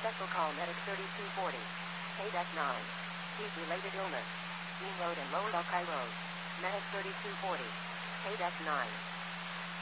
Special call Medic 3240. Payback 9. Heat-related illness. Dean Road and Lower Buckeye Road. Medic 3240. Payback 9.